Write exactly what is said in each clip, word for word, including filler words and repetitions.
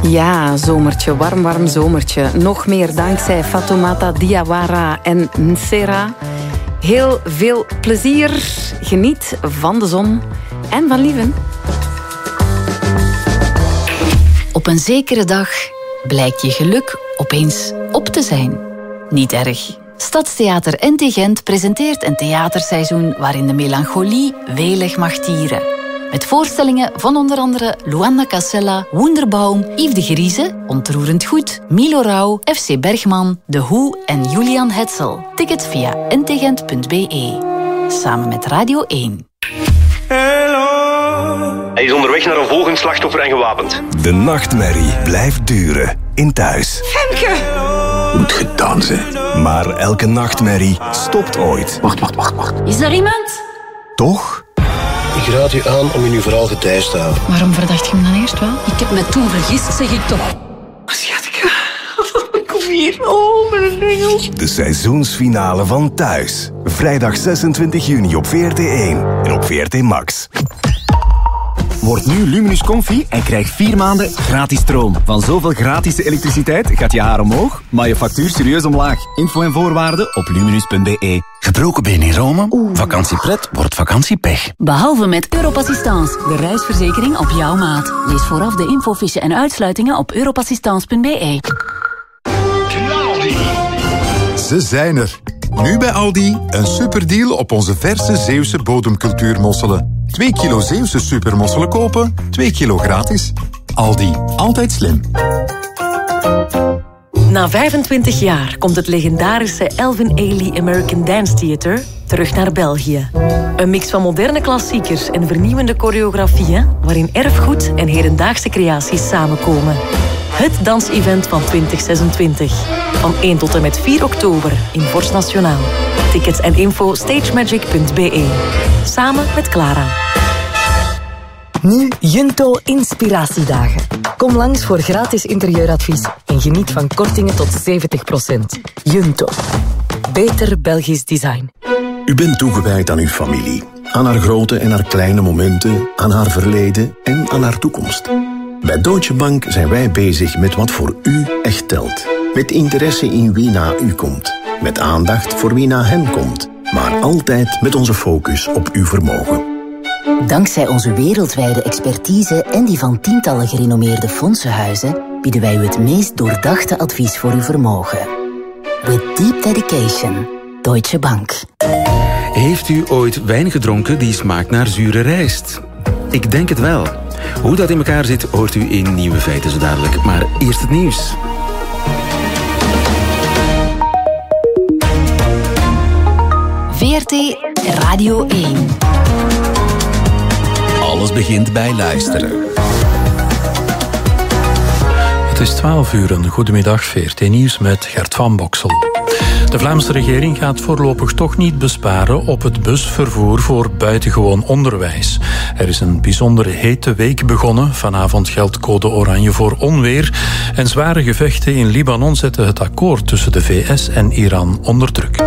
Ja, zomertje, warm, warm zomertje. Nog meer dankzij Fatoumata Diawara en Nsera. Heel veel plezier. Geniet van de zon en van lieven. Op een zekere dag blijkt je geluk opeens op te zijn. Niet erg. Stadstheater N T Gent presenteert een theaterseizoen waarin de melancholie welig mag tieren. Met voorstellingen van onder andere Luanda Casella, Wunderbaum, Yves de Grieze, Ontroerend Goed, Milo Rauw, F C Bergman, The Who en Julian Hetzel. Tickets via n t gent punt b e. Samen met Radio één. Hij is onderweg naar een volgend slachtoffer en gewapend. De nachtmerrie blijft duren in thuis. Femke! Moet gedaan zijn. Maar elke nachtmerrie stopt ooit. Wacht, wacht, wacht, wacht. Is er iemand? Toch? Ik raad u aan om in uw verhaal gedijst te houden. Waarom verdacht je hem dan eerst wel? Ik heb me toen vergist, zeg ik toch. Schatje, kom hier. Oh, mijn engel. De seizoensfinale van Thuis. Vrijdag zesentwintig juni op V R T één en op V R T Max. Word nu Luminus Comfy en krijg vier maanden gratis stroom. Van zoveel gratis elektriciteit gaat je haar omhoog, maar je factuur serieus omlaag. Info en voorwaarden op luminus punt b e. Gebroken been in Rome? Vakantiepret wordt vakantiepech. Behalve met Europassistance, de reisverzekering op jouw maat. Lees vooraf de infofiche en uitsluitingen op europassistance punt b e. Ze zijn er. Nu bij Aldi een superdeal op onze verse Zeeuwse bodemcultuurmosselen. twee kilo Zeeuwse supermosselen kopen, twee kilo gratis. Aldi, altijd slim. Na vijfentwintig jaar komt het legendarische Elvin Ailey American Dance Theatre terug naar België. Een mix van moderne klassiekers en vernieuwende choreografieën, waarin erfgoed en hedendaagse creaties samenkomen. Het dansevent van twintig zesentwintig. Van één tot en met vier oktober in Forst Nationaal. Tickets en info stagemagic punt b e. Samen met Clara. Nu Junto Inspiratiedagen. Kom langs voor gratis interieuradvies en geniet van kortingen tot zeventig procent. Junto. Beter Belgisch design. U bent toegewijd aan uw familie. Aan haar grote en haar kleine momenten, aan haar verleden en aan haar toekomst. Bij Deutsche Bank zijn wij bezig met wat voor u echt telt. Met interesse in wie na u komt. Met aandacht voor wie na hen komt. Maar altijd met onze focus op uw vermogen. Dankzij onze wereldwijde expertise en die van tientallen gerenommeerde fondsenhuizen bieden wij u het meest doordachte advies voor uw vermogen. With deep dedication. Deutsche Bank. Heeft u ooit wijn gedronken die smaakt naar zure rijst? Ik denk het wel. Hoe dat in elkaar zit, hoort u in Nieuwe Feiten zo dadelijk. Maar eerst het nieuws. V R T Radio één. Alles begint bij luisteren. Het is twaalf uur, een goedemiddag, V R T Nieuws met Gert van Boksel. De Vlaamse regering gaat voorlopig toch niet besparen op het busvervoer voor buitengewoon onderwijs. Er is een bijzonder hete week begonnen. Vanavond geldt code oranje voor onweer. En zware gevechten in Libanon zetten het akkoord tussen de V S en Iran onder druk.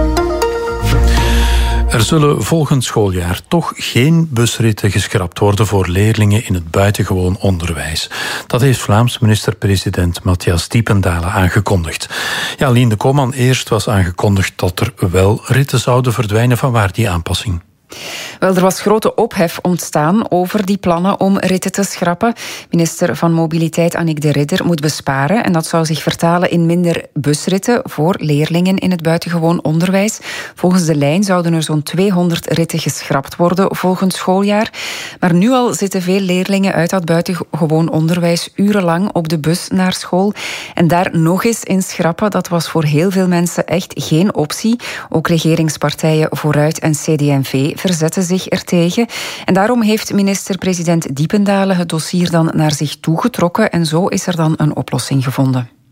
Er zullen volgend schooljaar toch geen busritten geschrapt worden voor leerlingen in het buitengewoon onderwijs. Dat heeft Vlaams minister-president Matthias Diependalen aangekondigd. Ja, Lien de Koman, eerst was aangekondigd dat er wel ritten zouden verdwijnen. Vanwaar die aanpassing? Wel, er was grote ophef ontstaan over die plannen om ritten te schrappen. Minister van Mobiliteit Annick de Ridder moet besparen en dat zou zich vertalen in minder busritten voor leerlingen in het buitengewoon onderwijs. Volgens de lijn zouden er zo'n tweehonderd ritten geschrapt worden volgend schooljaar. Maar nu al zitten veel leerlingen uit dat buitengewoon onderwijs urenlang op de bus naar school. En daar nog eens in schrappen, dat was voor heel veel mensen echt geen optie. Ook regeringspartijen Vooruit en C D en V verzetten zich ertegen. En daarom heeft minister-president Diependalen het dossier dan naar zich toegetrokken en zo is er dan een oplossing gevonden.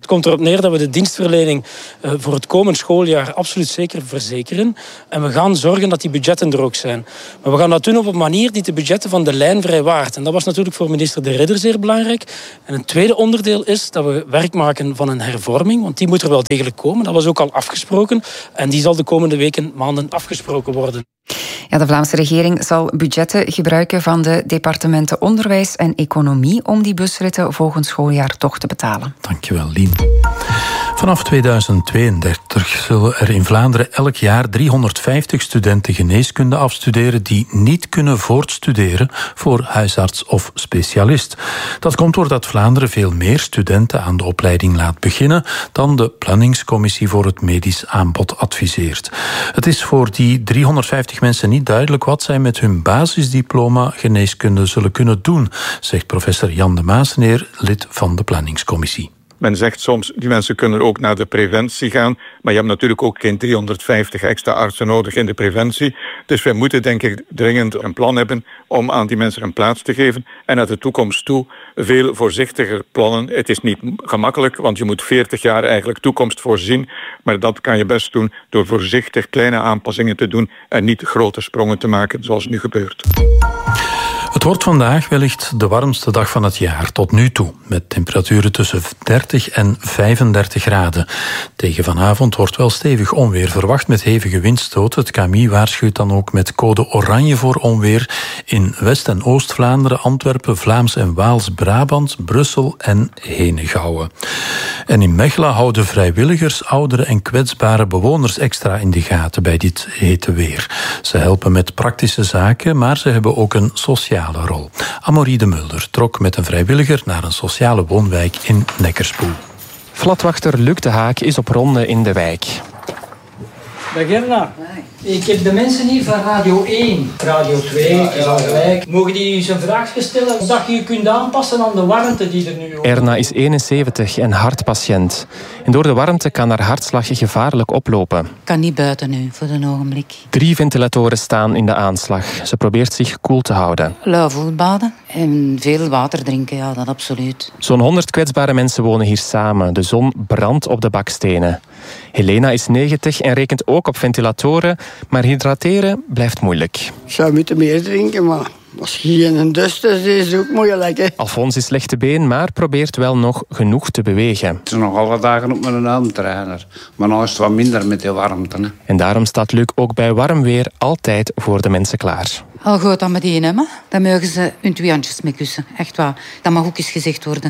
komt erop neer dat we de dienstverlening uh, voor het komend schooljaar absoluut zeker verzekeren. En we gaan zorgen dat die budgetten er ook zijn. Maar we gaan dat doen op een manier die de budgetten van de lijn vrijwaart. En dat was natuurlijk voor minister De Ridder zeer belangrijk. En een tweede onderdeel is dat we werk maken van een hervorming, want die moet er wel degelijk komen. Dat was ook al afgesproken. En die zal de komende weken, maanden afgesproken worden. Ja, de Vlaamse regering zal budgetten gebruiken van de departementen Onderwijs en Economie om die busritten volgend schooljaar toch te betalen. Dankjewel, Lien. Vanaf tweeduizend tweeëndertig zullen er in Vlaanderen elk jaar driehonderdvijftig studenten geneeskunde afstuderen die niet kunnen voortstuderen voor huisarts of specialist. Dat komt doordat Vlaanderen veel meer studenten aan de opleiding laat beginnen dan de planningscommissie voor het medisch aanbod adviseert. Het is voor die driehonderdvijftig mensen niet duidelijk wat zij met hun basisdiploma geneeskunde zullen kunnen doen, zegt professor Jan de Maasneer, lid van de planningscommissie. Men zegt soms, die mensen kunnen ook naar de preventie gaan, maar je hebt natuurlijk ook geen driehonderdvijftig extra artsen nodig in de preventie. Dus wij moeten denk ik dringend een plan hebben om aan die mensen een plaats te geven en naar de toekomst toe veel voorzichtiger plannen. Het is niet gemakkelijk, want je moet veertig jaar eigenlijk toekomst voorzien, maar dat kan je best doen door voorzichtig kleine aanpassingen te doen en niet grote sprongen te maken zoals nu gebeurt. Het wordt vandaag wellicht de warmste dag van het jaar tot nu toe, met temperaturen tussen dertig en vijfendertig graden. Tegen vanavond wordt wel stevig onweer verwacht met hevige windstoten. Het K M I waarschuwt dan ook met code oranje voor onweer in West- en Oost-Vlaanderen, Antwerpen, Vlaams en Waals-Brabant, Brussel en Henegouwen. En in Mechelen houden vrijwilligers oudere en kwetsbare bewoners extra in de gaten bij dit hete weer. Ze helpen met praktische zaken, maar ze hebben ook een sociale rol. Amorie de Mulder trok met een vrijwilliger naar een sociale woonwijk in Neckerspoel. Flatwachter Luc de Haak is op ronde in de wijk. Dag Erna. Ik heb de mensen hier van Radio één. Radio twee, ja, is al gelijk. Mogen die eens een vraagje stellen? Of dat je je kunt aanpassen aan de warmte die er nu is? Erna is eenenzeventig en hartpatiënt. En door de warmte kan haar hartslag gevaarlijk oplopen. Ik kan niet buiten nu, voor een ogenblik. Drie ventilatoren staan in de aanslag. Ze probeert zich koel te houden. Lauw voetbaden en veel water drinken, ja, dat absoluut. Zo'n honderd kwetsbare mensen wonen hier samen. De zon brandt op de bakstenen. Helena is negentig en rekent ook op ventilatoren, maar hydrateren blijft moeilijk. Ik zou moeten meer drinken, maar als je geen dust is, is het ook moeilijk. Hè? Alfons is slechte been, maar probeert wel nog genoeg te bewegen. Het is nog alle dagen op mijn armtrainer, maar nu is het wat minder met die warmte. Hè? En daarom staat Luc ook bij warm weer altijd voor de mensen klaar. Al goed dan met die hè? Dan mogen ze hun twee handjes mee kussen. Echt waar, dat mag ook eens gezegd worden.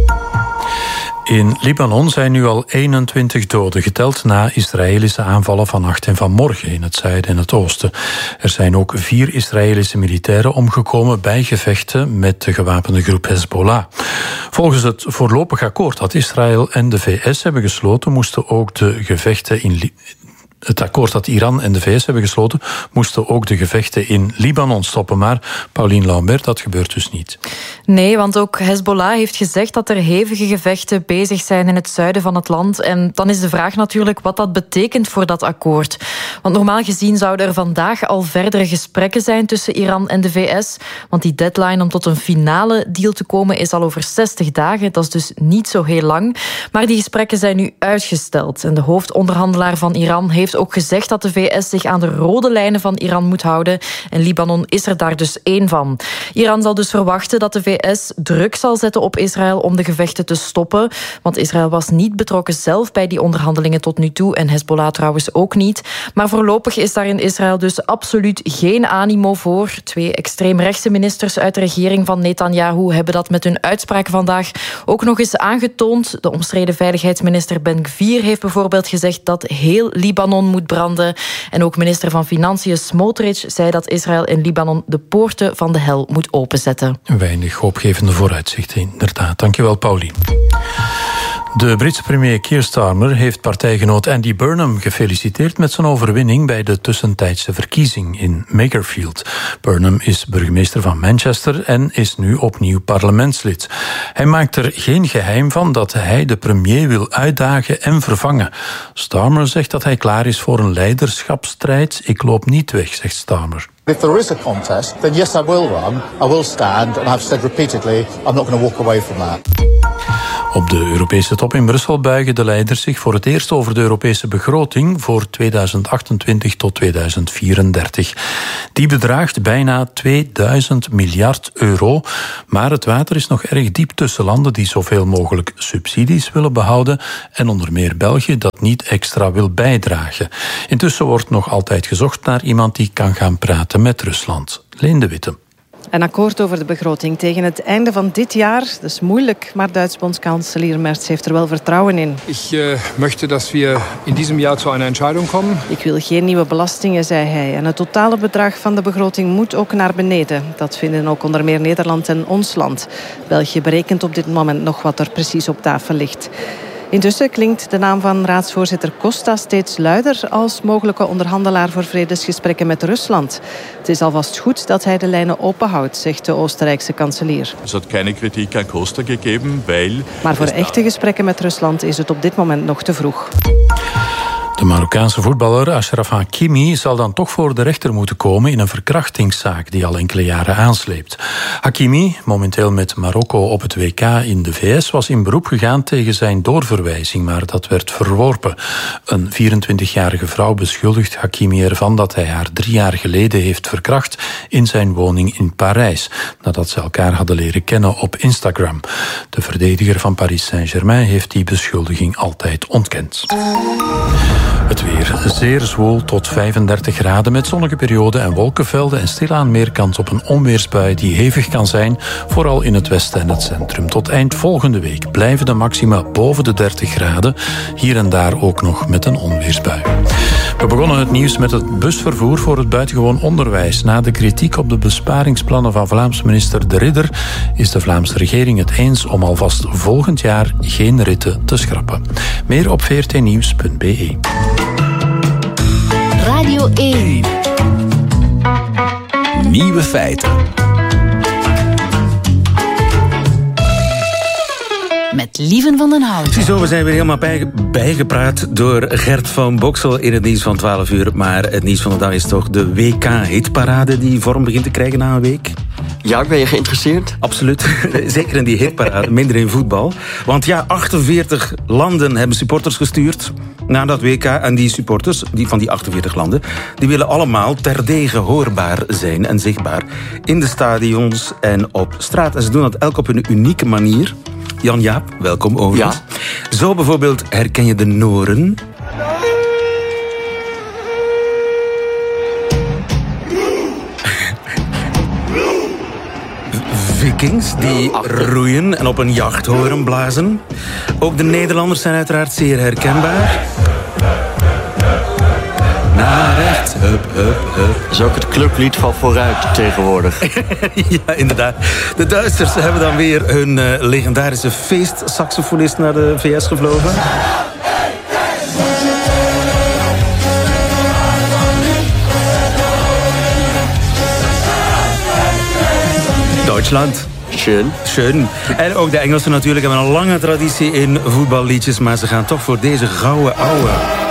In Libanon zijn nu al eenentwintig doden geteld na Israëlische aanvallen vannacht en vanmorgen in het zuiden en het oosten. Er zijn ook vier Israëlische militairen omgekomen bij gevechten met de gewapende groep Hezbollah. Volgens het voorlopig akkoord dat Israël en de V S hebben gesloten, moesten ook de gevechten in Libanon. Het akkoord dat Iran en de V S hebben gesloten, moesten ook de gevechten in Libanon stoppen. Maar Pauline Lambert, dat gebeurt dus niet. Nee, want ook Hezbollah heeft gezegd dat er hevige gevechten bezig zijn in het zuiden van het land. En dan is de vraag natuurlijk wat dat betekent voor dat akkoord. Want normaal gezien zouden er vandaag al verdere gesprekken zijn tussen Iran en de V S. Want die deadline om tot een finale deal te komen is al over zestig dagen. Dat is dus niet zo heel lang. Maar die gesprekken zijn nu uitgesteld. En de hoofdonderhandelaar van Iran heeft ook gezegd dat de V S zich aan de rode lijnen van Iran moet houden. En Libanon is er daar dus één van. Iran zal dus verwachten dat de V S druk zal zetten op Israël om de gevechten te stoppen. Want Israël was niet betrokken zelf bij die onderhandelingen tot nu toe. En Hezbollah trouwens ook niet. Maar voorlopig is daar in Israël dus absoluut geen animo voor. Twee extreemrechtse ministers uit de regering van Netanyahu hebben dat met hun uitspraak vandaag ook nog eens aangetoond. De omstreden veiligheidsminister Ben Gvir heeft bijvoorbeeld gezegd dat heel Libanon moet branden. En ook minister van Financiën Smotrich zei dat Israël in Libanon de poorten van de hel moet openzetten. Weinig hoopgevende vooruitzichten, inderdaad. Dankjewel, Pauline. De Britse premier Keir Starmer heeft partijgenoot Andy Burnham gefeliciteerd met zijn overwinning bij de tussentijdse verkiezing in Makerfield. Burnham is burgemeester van Manchester en is nu opnieuw parlementslid. Hij maakt er geen geheim van dat hij de premier wil uitdagen en vervangen. Starmer zegt dat hij klaar is voor een leiderschapsstrijd. Ik loop niet weg, zegt Starmer. If there is a contest, then yes, I will run. I will stand, and I've said repeatedly, I'm not going to walk away from that. Op de Europese top in Brussel buigen de leiders zich voor het eerst over de Europese begroting voor tweeduizend achtentwintig tot tweeduizend vierendertig. Die bedraagt bijna tweeduizend miljard euro, maar het water is nog erg diep tussen landen die zoveel mogelijk subsidies willen behouden en onder meer België dat niet extra wil bijdragen. Intussen wordt nog altijd gezocht naar iemand die kan gaan praten met Rusland. Leen de Witte. Een akkoord over de begroting tegen het einde van dit jaar. Dat is moeilijk, maar Duits bondskanselier Merz heeft er wel vertrouwen in. Ik uh, möchte dat we in diesem jaar zu einer Entscheidung kommen. Ik wil geen nieuwe belastingen, zei hij. En het totale bedrag van de begroting moet ook naar beneden. Dat vinden ook onder meer Nederland en ons land. België berekent op dit moment nog wat er precies op tafel ligt. Intussen klinkt de naam van raadsvoorzitter Costa steeds luider als mogelijke onderhandelaar voor vredesgesprekken met Rusland. Het is alvast goed dat hij de lijnen openhoudt, zegt de Oostenrijkse kanselier. Er had geen kritiek aan Costa gegeven, weil... Maar voor echte gesprekken met Rusland is het op dit moment nog te vroeg. De Marokkaanse voetballer Achraf Hakimi zal dan toch voor de rechter moeten komen in een verkrachtingszaak die al enkele jaren aansleept. Hakimi, momenteel met Marokko op het W K in de V S, was in beroep gegaan tegen zijn doorverwijzing, maar dat werd verworpen. Een vierentwintigjarige vrouw beschuldigt Hakimi ervan dat hij haar drie jaar geleden heeft verkracht in zijn woning in Parijs, nadat ze elkaar hadden leren kennen op Instagram. De verdediger van Paris Saint-Germain heeft die beschuldiging altijd ontkend. Het weer zeer zwoel tot vijfendertig graden met zonnige perioden en wolkenvelden en stilaan meer kans op een onweersbui die hevig kan zijn, vooral in het westen en het centrum. Tot eind volgende week blijven de maxima boven de dertig graden, hier en daar ook nog met een onweersbui. We begonnen het nieuws met het busvervoer voor het buitengewoon onderwijs. Na de kritiek op de besparingsplannen van Vlaams minister De Ridder is de Vlaamse regering het eens om alvast volgend jaar geen ritten te schrappen. Meer op v r t nieuws punt b e. Radio één. Nieuwe feiten. Met Lieven van den Houten. Ziezo, we zijn weer helemaal bij, bijgepraat door Gert van Boksel in het nieuws van twaalf uur. Maar het nieuws van de dag is toch de W K-hitparade die vorm begint te krijgen na een week? Ja, ben je geïnteresseerd? Absoluut. Zeker in die hitparade, minder in voetbal. Want ja, achtenveertig landen hebben supporters gestuurd naar dat W K. En die supporters die van die achtenveertig landen, die willen allemaal terdege hoorbaar zijn en zichtbaar in de stadions en op straat. En ze doen dat elk op hun unieke manier. Jan-Jaap, welkom overigens. Ja. Zo bijvoorbeeld herken je de Noren. Vikings die roeien en op een jachthoren blazen. Ook de Nederlanders zijn uiteraard zeer herkenbaar. Naar rechts, hup, hup, hup. Dat is ook het clublied van Vooruit tegenwoordig. Ja, inderdaad. De Duitsers hebben dan weer hun uh, legendarische feestsaxofonist naar de V S gevlogen. Duitsland. Schön. Schön. En ook de Engelsen natuurlijk hebben een lange traditie in voetballiedjes, maar ze gaan toch voor deze gouden ouwe.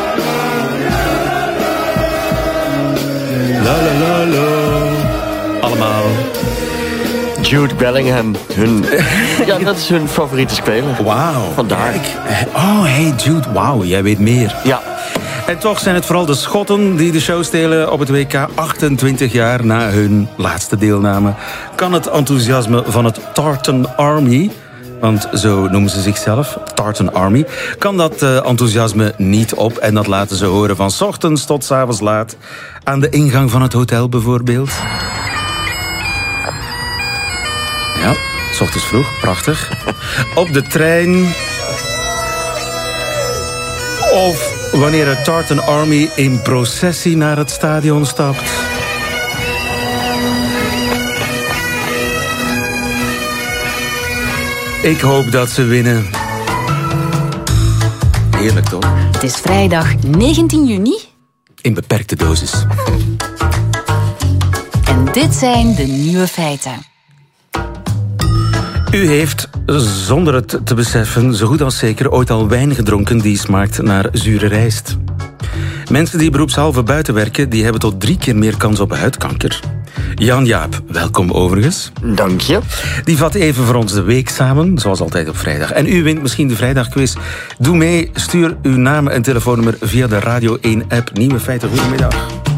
La la la la. Allemaal. Jude Bellingham. Hun... ja, dat is hun favoriete speler. Wauw. Vandaar. Oh, hey Jude, wauw, jij weet meer. Ja. En toch zijn het vooral de Schotten die de show stelen op het W K achtentwintig jaar na hun laatste deelname. Kan het enthousiasme van het Tartan Army, want zo noemen ze zichzelf, Tartan Army, kan dat uh, enthousiasme niet op. En dat laten ze horen van 's ochtends tot 's avonds laat. Aan de ingang van het hotel bijvoorbeeld. Ja, 's ochtends vroeg, prachtig. Op de trein. Of wanneer het Tartan Army in processie naar het stadion stapt. Ik hoop dat ze winnen. Heerlijk toch? Het is vrijdag negentien juni. In beperkte dosis. En dit zijn de nieuwe feiten. U heeft, zonder het te beseffen, zo goed als zeker ooit al wijn gedronken die smaakt naar zure rijst. Mensen die beroepshalve buiten werken, die hebben tot drie keer meer kans op huidkanker. Jan Jaap, welkom overigens. Dank je. Die vat even voor ons de week samen, zoals altijd op vrijdag. En u wint misschien de vrijdagquiz. Doe mee, stuur uw naam en telefoonnummer via de Radio één app. Nieuwe Feiten, goedemiddag.